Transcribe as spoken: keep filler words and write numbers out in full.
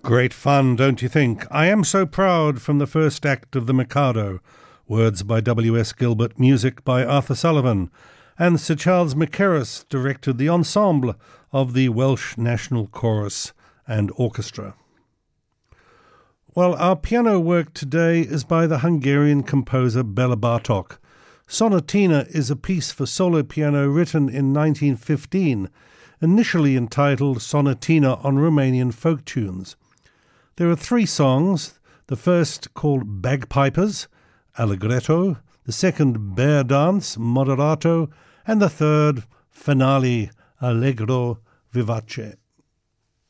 Great fun, don't you think? I Am So Proud from the first act of The Mikado. Words by W S Gilbert, music by Arthur Sullivan. And Sir Charles Mackerras directed the ensemble of the Welsh National Chorus and Orchestra. Well, our piano work today is by the Hungarian composer Bela Bartok. Sonatina is a piece for solo piano written in nineteen fifteen, initially entitled Sonatina on Romanian Folk Tunes. There are three songs, the first called Bagpipers, Allegretto, the second Bear Dance, Moderato, and the third, Finale, Allegro Vivace.